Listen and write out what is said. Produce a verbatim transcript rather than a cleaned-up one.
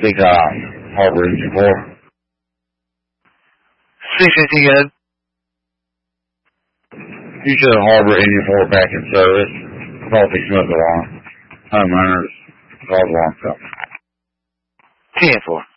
think uh, Harbor Engine four. six fifteen again. You should Harbor Engine four back in service. Probably smoke alarm. Homeowners, cause alarm stuff. ten four.